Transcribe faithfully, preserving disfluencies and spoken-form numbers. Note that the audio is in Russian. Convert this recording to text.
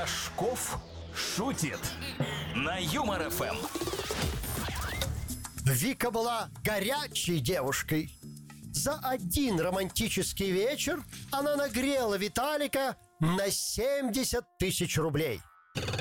Рожков шутит на Юмор ФМ. Вика была горячей девушкой. За один романтический вечер она нагрела Виталика на семьдесят тысяч рублей.